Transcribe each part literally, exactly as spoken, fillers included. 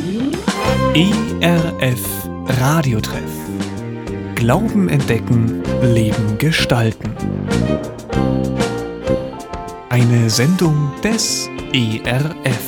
E R F Radiotreff. Glauben entdecken, Leben gestalten. Eine Sendung des E R F.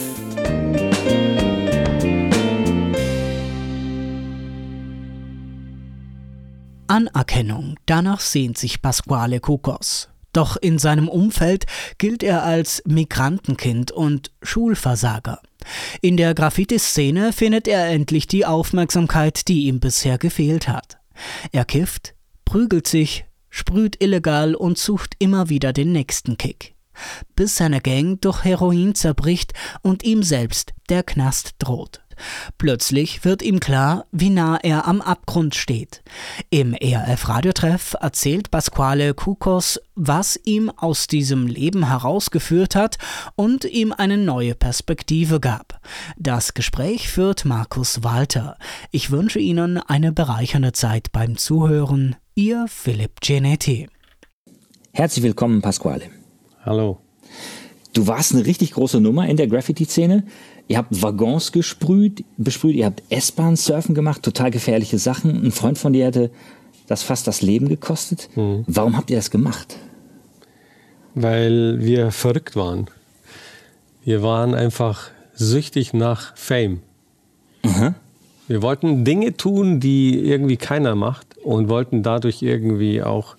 Anerkennung, danach sehnt sich Pasquale Kukos. Doch in seinem Umfeld gilt er als Migrantenkind und Schulversager. In der Graffiti-Szene findet er endlich die Aufmerksamkeit, die ihm bisher gefehlt hat. Er kifft, prügelt sich, sprüht illegal und sucht immer wieder den nächsten Kick. Bis seine Gang durch Heroin zerbricht und ihm selbst der Knast droht. Plötzlich wird ihm klar, wie nah er am Abgrund steht. Im E R F-Radiotreff erzählt Pasquale Kukos, was ihm aus diesem Leben herausgeführt hat und ihm eine neue Perspektive gab. Das Gespräch führt Markus Walter. Ich wünsche Ihnen eine bereichernde Zeit beim Zuhören. Ihr Philipp Genetti. Herzlich willkommen, Pasquale. Hallo. Du warst eine richtig große Nummer in der Graffiti-Szene. Ihr habt Waggons gesprüht, besprüht, ihr habt S-Bahn-Surfen gemacht, total gefährliche Sachen. Ein Freund von dir hatte das fast das Leben gekostet. Mhm. Warum habt ihr das gemacht? Weil wir verrückt waren. Wir waren einfach süchtig nach Fame. Mhm. Wir wollten Dinge tun, die irgendwie keiner macht und wollten dadurch irgendwie auch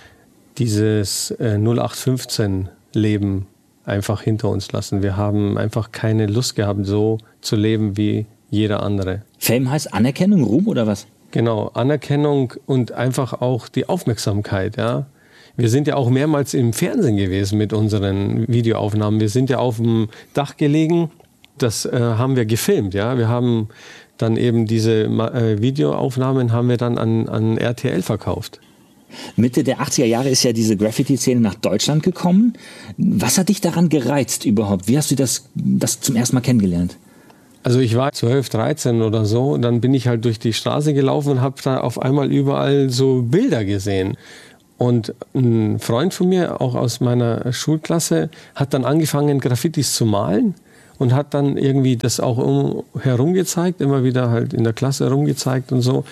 dieses äh, null acht fünfzehn Leben einfach hinter uns lassen. Wir haben einfach keine Lust gehabt, so zu leben wie jeder andere. Fame heißt Anerkennung, Ruhm oder was? Genau, Anerkennung und einfach auch die Aufmerksamkeit. Ja. Wir sind ja auch mehrmals im Fernsehen gewesen mit unseren Videoaufnahmen. Wir sind ja auf dem Dach gelegen, das äh, haben wir gefilmt. Ja. Wir haben dann eben diese äh, Videoaufnahmen haben wir dann an, an R T L verkauft. Mitte der achtziger Jahre ist ja diese Graffiti-Szene nach Deutschland gekommen. Was hat dich daran gereizt überhaupt? Wie hast du das, das zum ersten Mal kennengelernt? Also ich war zwölf, dreizehn oder so. Dann bin ich halt durch die Straße gelaufen und habe da auf einmal überall so Bilder gesehen. Und ein Freund von mir, auch aus meiner Schulklasse, hat dann angefangen, Graffitis zu malen. Und hat dann irgendwie das auch um, herumgezeigt, immer wieder halt in der Klasse herumgezeigt und so.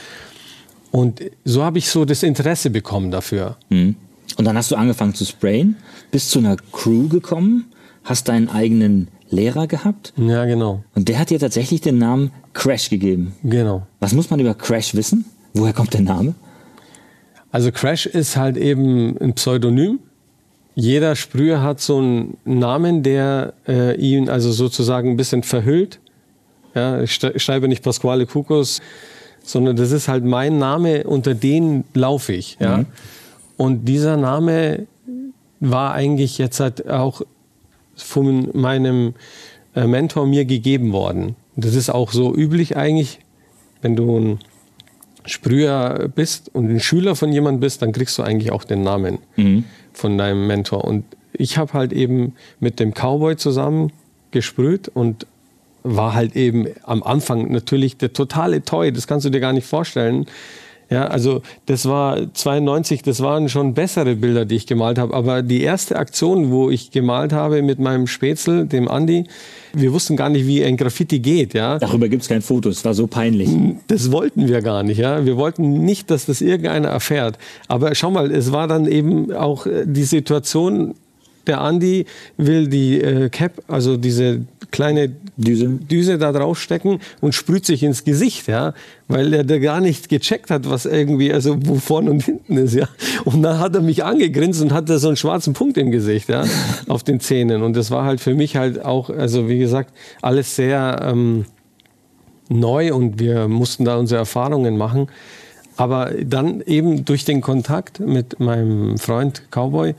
Und so habe ich so das Interesse bekommen dafür. Mhm. Und dann hast du angefangen zu sprayen, bist zu einer Crew gekommen, hast deinen eigenen Lehrer gehabt. Ja, genau. Und der hat dir tatsächlich den Namen Crash gegeben. Genau. Was muss man über Crash wissen? Woher kommt der Name? Also Crash ist halt eben ein Pseudonym. Jeder Sprüher hat so einen Namen, der äh, ihn also sozusagen ein bisschen verhüllt. Ja, ich schreibe nicht Pasquale Kukos, sondern das ist halt mein Name, unter den laufe ich. Ja? Mhm. Und dieser Name war eigentlich jetzt halt auch von meinem Mentor mir gegeben worden. Das ist auch so üblich eigentlich, wenn du ein Sprüher bist und ein Schüler von jemandem bist, dann kriegst du eigentlich auch den Namen mhm. von deinem Mentor. Und ich habe halt eben mit dem Cowboy zusammen gesprüht und war halt eben am Anfang natürlich der totale Toy, das kannst du dir gar nicht vorstellen. Ja, also das war zweiundneunzig, das waren schon bessere Bilder, die ich gemalt habe, aber die erste Aktion, wo ich gemalt habe mit meinem Spätzle, dem Andi, wir wussten gar nicht, wie ein Graffiti geht. Ja. Darüber gibt es kein Foto, es war so peinlich. Das wollten wir gar nicht. Ja. Wir wollten nicht, dass das irgendeiner erfährt. Aber schau mal, es war dann eben auch die Situation, der Andi will die äh, Cap, also diese kleine Düse. Düse da draufstecken und sprüht sich ins Gesicht, ja, weil er da gar nicht gecheckt hat, was irgendwie, also wo vorne und hinten ist, ja. Und dann hat er mich angegrinst und hatte so einen schwarzen Punkt im Gesicht, ja, auf den Zähnen. Und das war halt für mich halt auch, also wie gesagt, alles sehr ähm, neu und wir mussten da unsere Erfahrungen machen. Aber dann eben durch den Kontakt mit meinem Freund Cowboy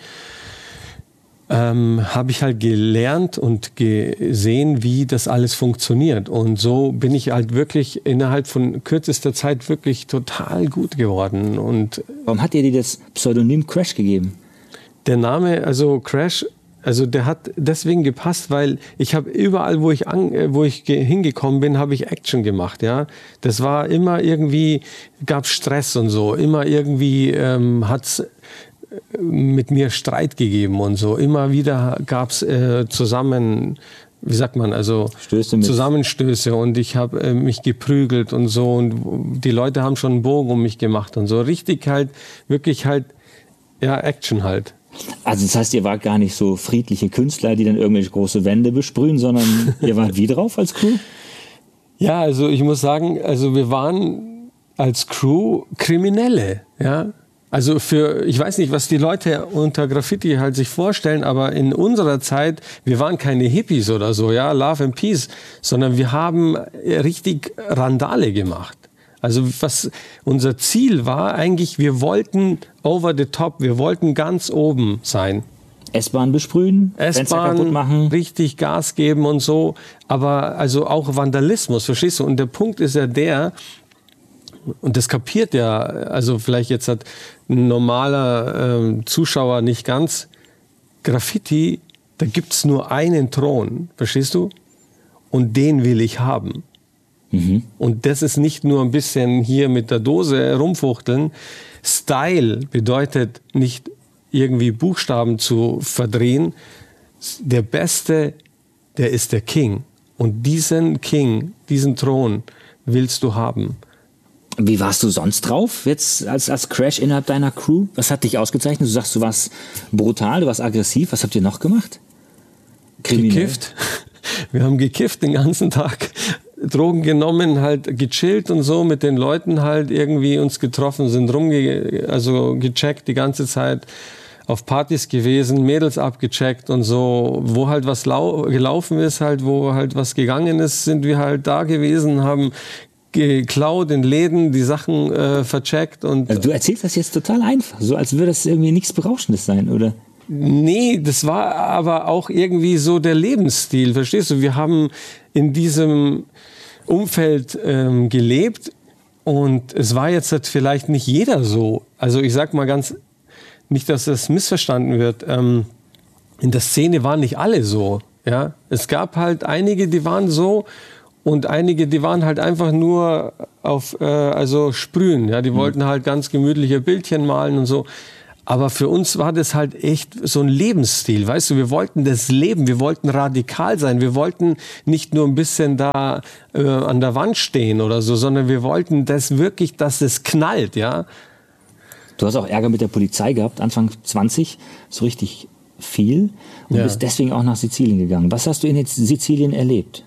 Ähm, habe ich halt gelernt und gesehen, wie das alles funktioniert. Und so bin ich halt wirklich innerhalb von kürzester Zeit wirklich total gut geworden. Und warum hat ihr dir das Pseudonym Crash gegeben? Der Name, also Crash, also der hat deswegen gepasst, weil ich habe überall, wo ich an, wo ich hingekommen bin, habe ich Action gemacht. Ja, das war immer irgendwie, gab Stress und so. Immer irgendwie ähm, hat's mit mir Streit gegeben und so. Immer wieder gab es äh, zusammen wie sagt man, also Stöße mit. Zusammenstöße und ich habe äh, mich geprügelt und so und die Leute haben schon einen Bogen um mich gemacht und so. Richtig halt, wirklich halt, ja, Action halt. Also das heißt, ihr wart gar nicht so friedliche Künstler, die dann irgendwelche große Wände besprühen, sondern ihr wart wie drauf als Crew? Ja, also ich muss sagen, also wir waren als Crew Kriminelle, ja. Also für, ich weiß nicht, was die Leute unter Graffiti halt sich vorstellen, aber in unserer Zeit, wir waren keine Hippies oder so, ja, Love and Peace, sondern wir haben richtig Randale gemacht. Also was unser Ziel war eigentlich, wir wollten over the top, wir wollten ganz oben sein. S-Bahn besprühen, Fenster kaputt machen. Richtig Gas geben und so, aber also auch Vandalismus, verstehst du? Und der Punkt ist ja der, und das kapiert ja, also vielleicht jetzt hat ein normaler ähm, Zuschauer nicht ganz, Graffiti, da gibt es nur einen Thron, verstehst du? Und den will ich haben. Mhm. Und das ist nicht nur ein bisschen hier mit der Dose rumfuchteln. Style bedeutet nicht irgendwie Buchstaben zu verdrehen. Der Beste, der ist der King. Und diesen King, diesen Thron willst du haben. Wie warst du sonst drauf, jetzt als, als Crash innerhalb deiner Crew? Was hat dich ausgezeichnet? Du sagst, du warst brutal, du warst aggressiv. Was habt ihr noch gemacht? Kriminell. Gekifft. Wir haben gekifft den ganzen Tag. Drogen genommen, halt gechillt und so, mit den Leuten halt irgendwie uns getroffen, sind rumge, also gecheckt die ganze Zeit, auf Partys gewesen, Mädels abgecheckt und so, wo halt was lau- gelaufen ist, halt, wo halt was gegangen ist, sind wir halt da gewesen, haben geklaut in Läden, die Sachen äh, vercheckt. Und also du erzählst das jetzt total einfach, so als würde das irgendwie nichts Berauschendes sein, oder? Nee, das war aber auch irgendwie so der Lebensstil, verstehst du? Wir haben in diesem Umfeld ähm, gelebt und es war jetzt halt vielleicht nicht jeder so. Also ich sag mal ganz, nicht, dass das missverstanden wird, ähm, in der Szene waren nicht alle so. Ja? Es gab halt einige, die waren so und einige, die waren halt einfach nur auf, äh, also sprühen. Ja? Die mhm. wollten halt ganz gemütliche Bildchen malen und so. Aber für uns war das halt echt so ein Lebensstil, weißt du, wir wollten das leben, wir wollten radikal sein, wir wollten nicht nur ein bisschen da äh, an der Wand stehen oder so, sondern wir wollten das wirklich, dass es knallt, ja. Du hast auch Ärger mit der Polizei gehabt, Anfang zwanzig, so richtig viel und ja. bist deswegen auch nach Sizilien gegangen. Was hast du in Sizilien erlebt?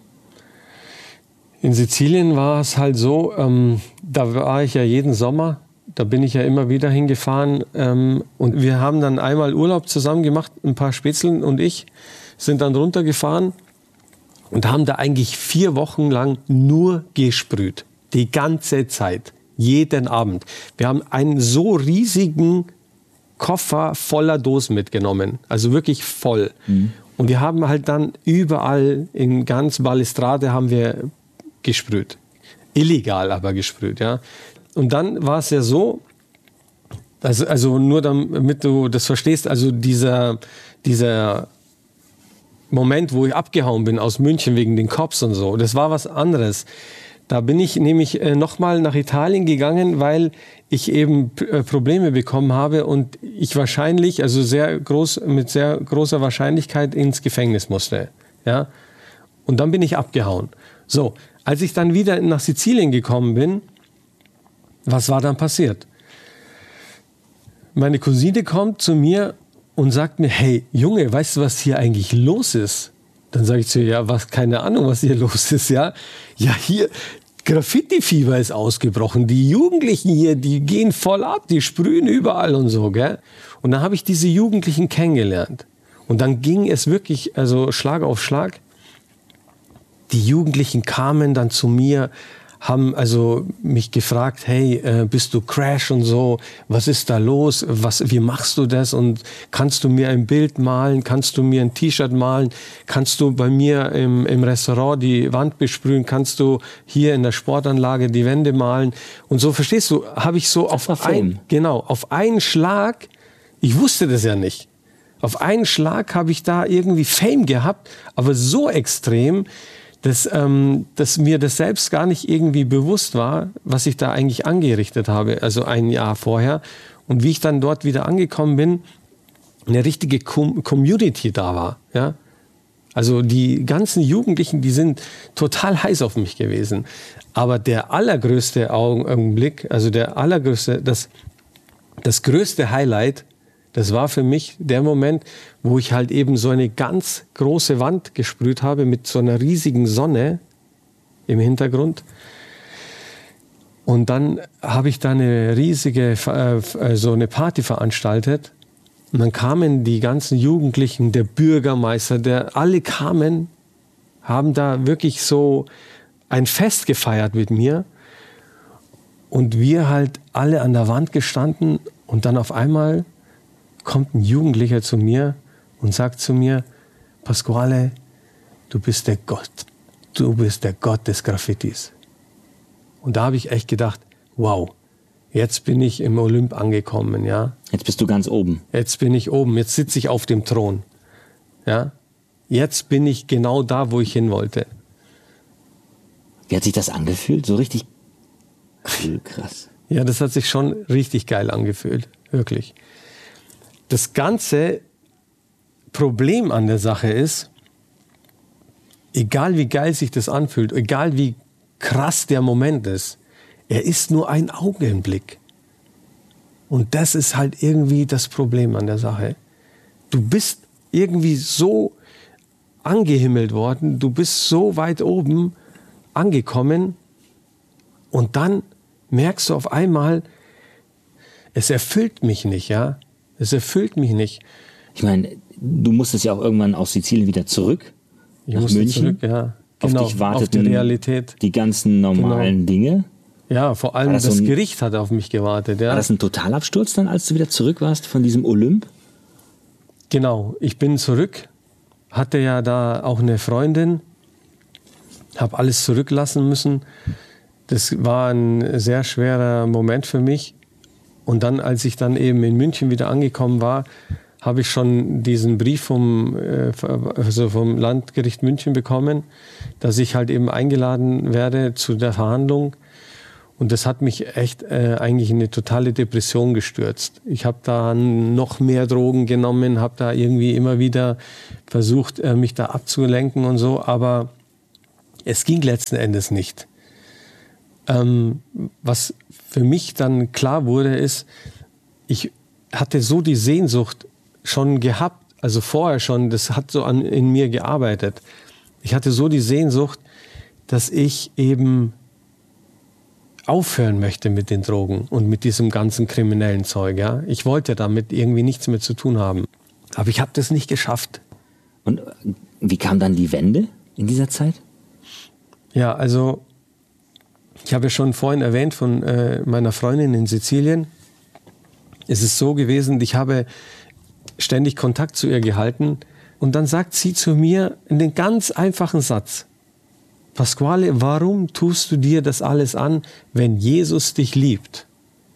In Sizilien war es halt so, ähm, da war ich ja jeden Sommer. Da bin ich ja immer wieder hingefahren ähm, und wir haben dann einmal Urlaub zusammen gemacht, ein paar Spätzlen und ich sind dann runtergefahren und haben da eigentlich vier Wochen lang nur gesprüht. Die ganze Zeit, jeden Abend. Wir haben einen so riesigen Koffer voller Dosen mitgenommen, also wirklich voll. Mhm. Und wir haben halt dann überall in ganz Balestrade haben wir gesprüht. Illegal aber gesprüht, ja. Und dann war es ja so, also, also nur damit du das verstehst, also dieser, dieser Moment, wo ich abgehauen bin aus München wegen den Cops und so, das war was anderes. Da bin ich nämlich äh, nochmal nach Italien gegangen, weil ich eben äh, Probleme bekommen habe und ich wahrscheinlich, also sehr groß, mit sehr großer Wahrscheinlichkeit ins Gefängnis musste. Ja? Und dann bin ich abgehauen. So, als ich dann wieder nach Sizilien gekommen bin, was war dann passiert? Meine Cousine kommt zu mir und sagt mir, hey Junge, weißt du, was hier eigentlich los ist? Dann sage ich zu ihr, ja, was, keine Ahnung, was hier los ist. Ja, ja hier, Graffiti-Fieber ist ausgebrochen. Die Jugendlichen hier, die gehen voll ab, die sprühen überall und so. Gell? Und dann habe ich diese Jugendlichen kennengelernt. Und dann ging es wirklich, also Schlag auf Schlag. Die Jugendlichen kamen dann zu mir, haben also mich gefragt, hey, äh, bist du Crash und so, was ist da los, was, wie machst du das und kannst du mir ein Bild malen, kannst du mir ein T-Shirt malen, kannst du bei mir im, im Restaurant die Wand besprühen, kannst du hier in der Sportanlage die Wände malen und so, verstehst du, habe ich so auf ein, genau, auf einen Schlag, ich wusste das ja nicht, auf einen Schlag habe ich da irgendwie Fame gehabt, aber so extrem, Dass, ähm, dass mir das selbst gar nicht irgendwie bewusst war, was ich da eigentlich angerichtet habe, also ein Jahr vorher. Und wie ich dann dort wieder angekommen bin, eine richtige Com- Community da war. Ja? Also die ganzen Jugendlichen, die sind total heiß auf mich gewesen. Aber der allergrößte Augenblick, also der allergrößte, das, das größte Highlight, das war für mich der Moment, wo ich halt eben so eine ganz große Wand gesprüht habe mit so einer riesigen Sonne im Hintergrund. Und dann habe ich da eine riesige, äh, so eine Party veranstaltet. Und dann kamen die ganzen Jugendlichen, der Bürgermeister, der, alle kamen, haben da wirklich so ein Fest gefeiert mit mir. Und wir halt alle an der Wand gestanden und dann auf einmal kommt ein Jugendlicher zu mir und sagt zu mir, Pasquale, du bist der Gott, du bist der Gott des Graffitis. Und da habe ich echt gedacht, wow, jetzt bin ich im Olymp angekommen, ja. Jetzt bist du ganz oben. Jetzt bin ich oben, jetzt sitze ich auf dem Thron, ja. Jetzt bin ich genau da, wo ich hin wollte. Wie hat sich das angefühlt? So richtig cool, krass. Ja, das hat sich schon richtig geil angefühlt, wirklich. Das ganze Problem an der Sache ist, egal wie geil sich das anfühlt, egal wie krass der Moment ist, er ist nur ein Augenblick. Und das ist halt irgendwie das Problem an der Sache. Du bist irgendwie so angehimmelt worden, du bist so weit oben angekommen und dann merkst du auf einmal, es erfüllt mich nicht, ja. Es erfüllt mich nicht. Ich meine, du musstest ja auch irgendwann aus Sizilien wieder zurück ich nach musste München. Zurück, ja. Genau, auf dich warteten auf die Realität. Die ganzen normalen Genau. Dinge. Ja, vor allem das das so ein, Gericht hat auf mich gewartet. Ja. War das ein Totalabsturz dann, als du wieder zurück warst von diesem Olymp? Genau, ich bin zurück, hatte ja da auch eine Freundin, habe alles zurücklassen müssen. Das war ein sehr schwerer Moment für mich. Und dann, als ich dann eben in München wieder angekommen war, habe ich schon diesen Brief vom, also vom Landgericht München bekommen, dass ich halt eben eingeladen werde zu der Verhandlung. Und das hat mich echt äh, eigentlich in eine totale Depression gestürzt. Ich habe da noch mehr Drogen genommen, habe da irgendwie immer wieder versucht, äh, mich da abzulenken und so, aber es ging letzten Endes nicht. Ähm, was für mich dann klar wurde, ist, ich hatte so die Sehnsucht schon gehabt, also vorher schon, das hat so an, in mir gearbeitet. Ich hatte so die Sehnsucht, dass ich eben aufhören möchte mit den Drogen und mit diesem ganzen kriminellen Zeug. Ja? Ich wollte damit irgendwie nichts mehr zu tun haben. Aber ich habe das nicht geschafft. Und wie kam dann die Wende in dieser Zeit? Ja, also ich habe ja schon vorhin erwähnt von äh, meiner Freundin in Sizilien. Es ist so gewesen, ich habe ständig Kontakt zu ihr gehalten und dann sagt sie zu mir einen ganz einfachen Satz. Pasquale, warum tust du dir das alles an, wenn Jesus dich liebt?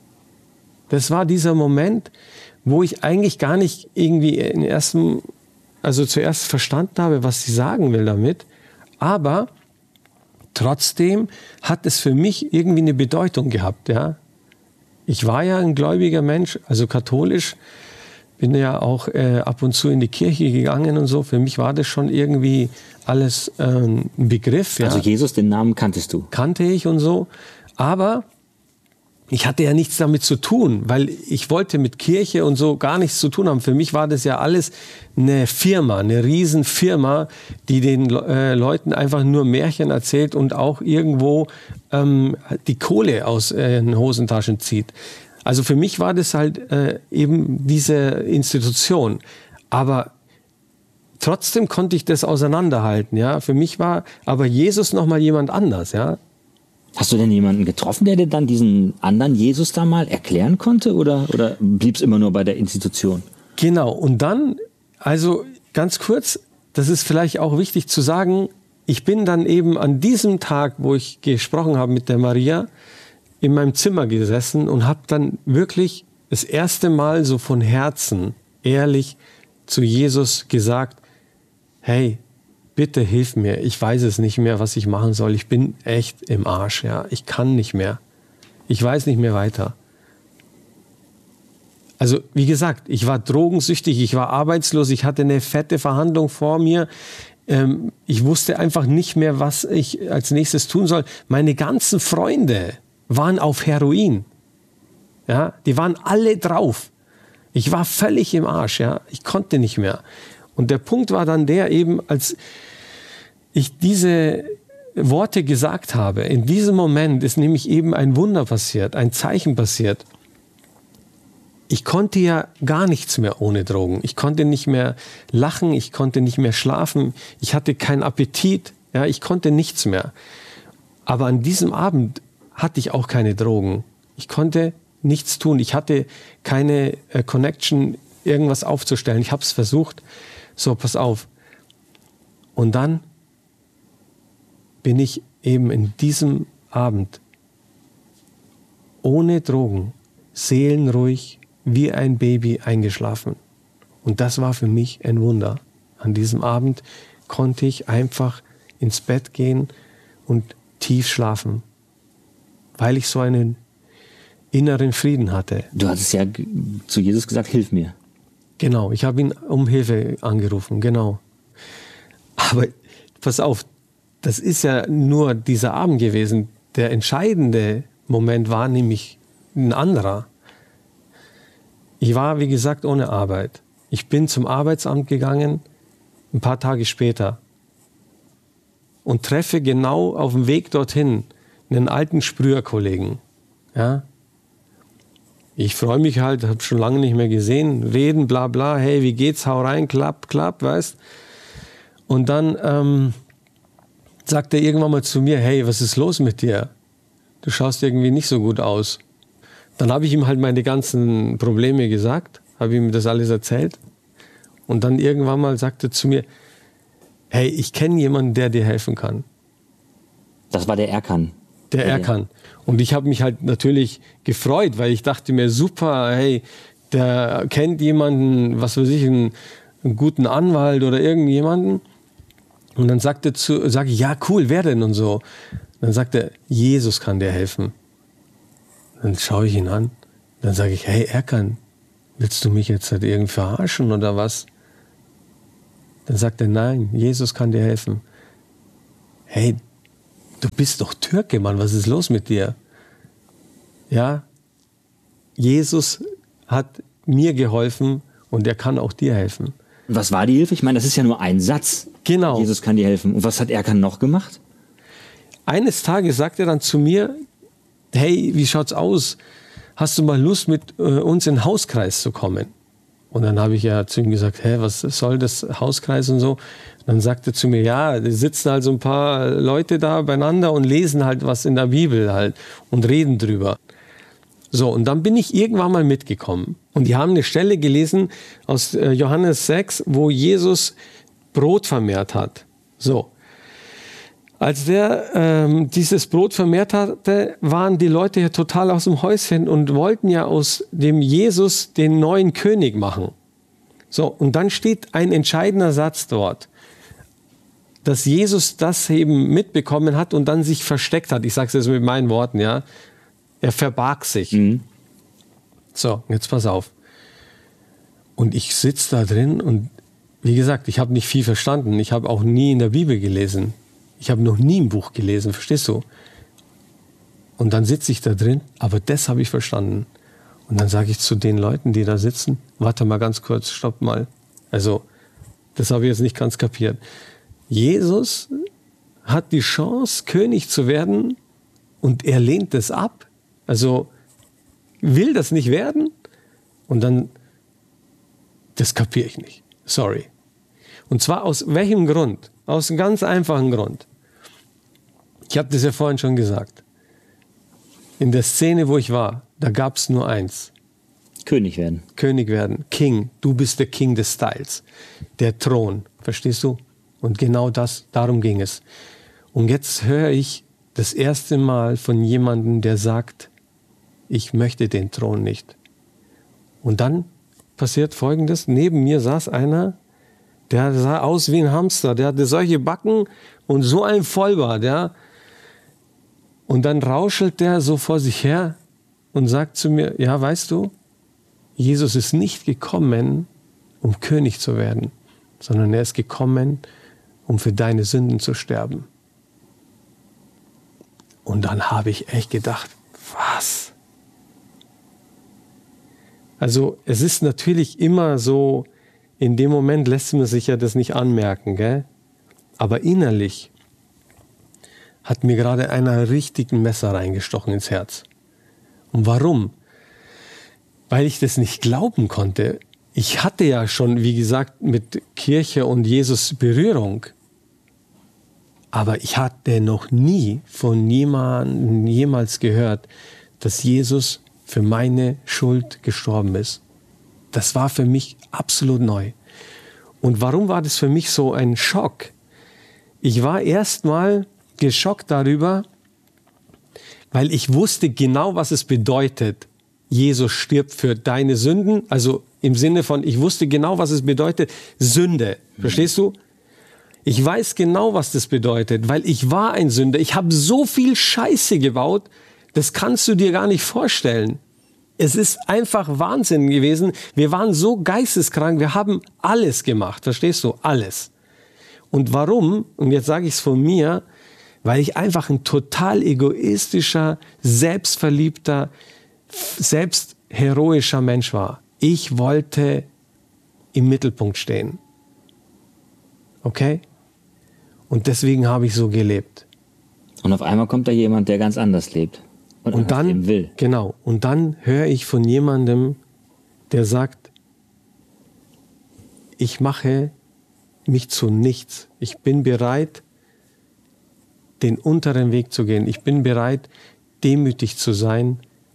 Das war dieser Moment, wo ich eigentlich gar nicht irgendwie in ersten, also zuerst verstanden habe, was sie sagen will damit, aber trotzdem hat es für mich irgendwie eine Bedeutung gehabt, ja. Ich war ja ein gläubiger Mensch, also katholisch, bin ja auch äh, ab und zu in die Kirche gegangen und so. Für mich war das schon irgendwie alles ähm, ein Begriff. Ja. Also Jesus, den Namen kanntest du? Kannte ich und so. Aber ich hatte ja nichts damit zu tun, weil ich wollte mit Kirche und so gar nichts zu tun haben. Für mich war das ja alles eine Firma, eine Riesenfirma, die den äh, Leuten einfach nur Märchen erzählt und auch irgendwo ähm, die Kohle aus äh, den Hosentaschen zieht. Also für mich war das halt äh, eben diese Institution. Aber trotzdem konnte ich das auseinanderhalten. Ja? Für mich war aber Jesus noch mal jemand anders. Ja? Hast du denn jemanden getroffen, der dir dann diesen anderen Jesus da mal erklären konnte? Oder, oder blieb es immer nur bei der Institution? Genau. Und dann, also ganz kurz, das ist vielleicht auch wichtig zu sagen, ich bin dann eben an diesem Tag, wo ich gesprochen habe mit der Maria, in meinem Zimmer gesessen und habe dann wirklich das erste Mal so von Herzen ehrlich zu Jesus gesagt, hey, bitte hilf mir, ich weiß es nicht mehr, was ich machen soll, ich bin echt im Arsch, ja, ich kann nicht mehr, ich weiß nicht mehr weiter. Also wie gesagt, ich war drogensüchtig, ich war arbeitslos, ich hatte eine fette Verhandlung vor mir, ähm, ich wusste einfach nicht mehr, was ich als nächstes tun soll. Meine ganzen Freunde waren auf Heroin. Ja, die waren alle drauf. Ich war völlig im Arsch. Ja, ich konnte nicht mehr. Und der Punkt war dann der eben, als ich diese Worte gesagt habe, in diesem Moment ist nämlich eben ein Wunder passiert, ein Zeichen passiert. Ich konnte ja gar nichts mehr ohne Drogen. Ich konnte nicht mehr lachen, ich konnte nicht mehr schlafen, ich hatte keinen Appetit, ja, ich konnte nichts mehr. Aber an diesem Abend hatte ich auch keine Drogen. Ich konnte nichts tun, ich hatte keine äh, Connection, irgendwas aufzustellen. Ich habe es versucht. So, pass auf. Und dann bin ich eben in diesem Abend ohne Drogen, seelenruhig, wie ein Baby eingeschlafen. Und das war für mich ein Wunder. An diesem Abend konnte ich einfach ins Bett gehen und tief schlafen, weil ich so einen inneren Frieden hatte. Du hattest ja zu Jesus gesagt, hilf mir. Genau, ich habe ihn um Hilfe angerufen, genau. Aber pass auf, das ist ja nur dieser Abend gewesen. Der entscheidende Moment war nämlich ein anderer. Ich war, wie gesagt, ohne Arbeit. Ich bin zum Arbeitsamt gegangen, ein paar Tage später, und treffe genau auf dem Weg dorthin einen alten Sprüherkollegen. Ja? Ich freue mich halt, habe schon lange nicht mehr gesehen, reden, bla bla, hey, wie geht's, hau rein, klapp, klapp, weißt. Und dann ähm, sagt er irgendwann mal zu mir, hey, was ist los mit dir? Du schaust irgendwie nicht so gut aus. Dann habe ich ihm halt meine ganzen Probleme gesagt, habe ihm das alles erzählt. Und dann irgendwann mal sagte er zu mir, hey, ich kenne jemanden, der dir helfen kann. Das war der Erkan. Der Erkan. Und ich habe mich halt natürlich gefreut, weil ich dachte mir, super, hey, der kennt jemanden, was weiß ich, einen, einen guten Anwalt oder irgendjemanden. Und dann sagte zu, sag ich, ja cool, wer denn und so. Dann sagt er, Jesus kann dir helfen. Dann schaue ich ihn an. Dann sage ich, hey Erkan, willst du mich jetzt halt irgendwie verarschen oder was? Dann sagt er, nein, Jesus kann dir helfen. Hey, du bist doch Türke, Mann, was ist los mit dir? Ja, Jesus hat mir geholfen und er kann auch dir helfen. Was war die Hilfe? Ich meine, das ist ja nur ein Satz. Genau. Jesus kann dir helfen. Und was hat Erkan noch gemacht? Eines Tages sagt er dann zu mir, hey, wie schaut's aus? Hast du mal Lust, mit äh, uns in den Hauskreis zu kommen? Und dann habe ich ja zu ihm gesagt, hä, was soll das Hauskreis und so? Und dann sagte er zu mir, ja, da sitzen halt so ein paar Leute da beieinander und lesen halt was in der Bibel halt und reden drüber. So, und dann bin ich irgendwann mal mitgekommen. Und die haben eine Stelle gelesen aus äh, Johannes sechs, wo Jesus Brot vermehrt hat. So. Als der ähm, dieses Brot vermehrt hatte, waren die Leute ja total aus dem Häuschen und wollten ja aus dem Jesus den neuen König machen. So, und dann steht ein entscheidender Satz dort, dass Jesus das eben mitbekommen hat und dann sich versteckt hat. Ich sage es jetzt mit meinen Worten, ja. Er verbarg sich. Mhm. So, jetzt pass auf. Und ich sitze da drin und wie gesagt, ich habe nicht viel verstanden. Ich habe auch nie in der Bibel gelesen. Ich habe noch nie ein Buch gelesen, verstehst du? Und dann sitze ich da drin, aber das habe ich verstanden. Und dann sage ich zu den Leuten, die da sitzen, warte mal ganz kurz, stopp mal. Also, das habe ich jetzt nicht ganz kapiert. Jesus hat die Chance, König zu werden und er lehnt das ab. Also, will das nicht werden? Und dann, das kapiere ich nicht. Sorry. Und zwar aus welchem Grund? Aus einem ganz einfachen Grund. Ich habe das ja vorhin schon gesagt. In der Szene, wo ich war, da gab es nur eins. König werden. König werden. King. Du bist der King des Styles. Der Thron. Verstehst du? Und genau das, darum ging es. Und jetzt höre ich das erste Mal von jemandem, der sagt, ich möchte den Thron nicht. Und dann passiert Folgendes. Neben mir saß einer, der sah aus wie ein Hamster. Der hatte solche Backen und so ein Vollbart. Ja. Und dann rauschelt der so vor sich her und sagt zu mir, ja, weißt du, Jesus ist nicht gekommen, um König zu werden, sondern er ist gekommen, um für deine Sünden zu sterben. Und dann habe ich echt gedacht, was? Also es ist natürlich immer so, in dem Moment lässt man sich ja das nicht anmerken, gell? Aber innerlich hat mir gerade einer richtig ein Messer reingestochen ins Herz. Und warum? Weil ich das nicht glauben konnte. Ich hatte ja schon, wie gesagt, mit Kirche und Jesus Berührung. Aber ich hatte noch nie von jemandem jemals gehört, dass Jesus für meine Schuld gestorben ist. Das war für mich absolut neu. Und warum war das für mich so ein Schock? Ich war erstmal geschockt darüber, weil ich wusste genau, was es bedeutet. Jesus stirbt für deine Sünden. Also im Sinne von, ich wusste genau, was es bedeutet. Sünde. Verstehst du? Ich weiß genau, was das bedeutet, weil ich war ein Sünder. Ich habe so viel Scheiße gebaut, das kannst du dir gar nicht vorstellen. Es ist einfach Wahnsinn gewesen. Wir waren so geisteskrank, wir haben alles gemacht, verstehst du? Alles. Und warum? Und jetzt sage ich es von mir, weil ich einfach ein total egoistischer, selbstverliebter, selbstheroischer Mensch war. Ich wollte im Mittelpunkt stehen. Okay? Und deswegen habe ich so gelebt. Und auf einmal kommt da jemand, der ganz anders lebt. Und, Und dann, will. genau, und dann höre ich von jemandem, der sagt, ich mache mich zu nichts. Ich bin bereit, den unteren Weg zu gehen. Ich bin bereit, demütig zu sein.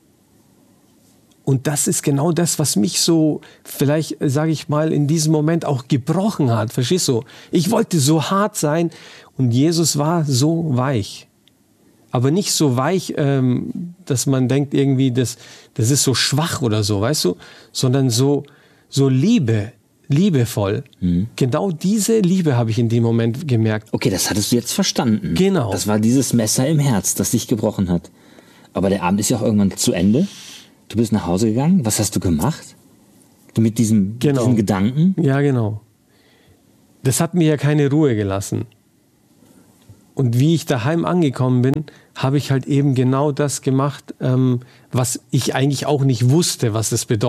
Und das ist genau das, was mich so, vielleicht sage ich mal, in diesem Moment auch gebrochen hat. Verstehst du? Ich wollte so hart sein und Jesus war so weich. Aber nicht so weich, ähm, dass man denkt irgendwie, das, das ist so schwach oder so, weißt du? Sondern so, so Liebe, liebevoll. Mhm. Genau diese Liebe habe ich in dem Moment gemerkt. Okay, das hattest du jetzt verstanden. Genau. Das war dieses Messer im Herz, das dich gebrochen hat. Aber der Abend ist ja auch irgendwann zu Ende. Du bist nach Hause gegangen. Was hast du gemacht? Du mit diesem, genau. diesem Gedanken? Ja, genau. Das hat mir ja keine Ruhe gelassen. Und wie ich daheim angekommen bin, habe ich halt eben genau das gemacht, ähm, was ich eigentlich auch nicht wusste, was das bedeutet.